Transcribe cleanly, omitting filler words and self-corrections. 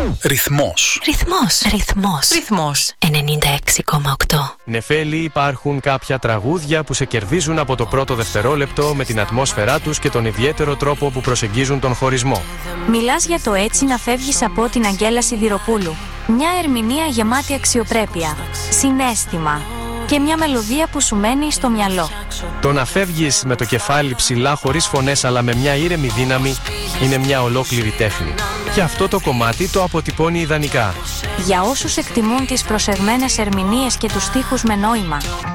Ρυθμός. Ρυθμός. Ρυθμός. Ρυθμός. 96,8. Νεφέλη, υπάρχουν κάποια τραγούδια που σε κερδίζουν από το πρώτο δευτερόλεπτο με την ατμόσφαιρά τους και τον ιδιαίτερο τρόπο που προσεγγίζουν τον χωρισμό. Μιλάς για το «Έτσι να φεύγεις» από την Αγγέλα Σιδηροπούλου. Μια ερμηνεία γεμάτη αξιοπρέπεια, συναίσθημα και μια μελωδία που σου μένει στο μυαλό. Το να φεύγεις με το κεφάλι ψηλά χωρίς φωνές αλλά με μια ήρεμη δύναμη είναι μια ολόκληρη τέχνη. Και αυτό το κομμάτι το αποτυπώνει ιδανικά. Για όσους εκτιμούν τις προσεγμένες ερμηνείες και τους στίχους με νόημα.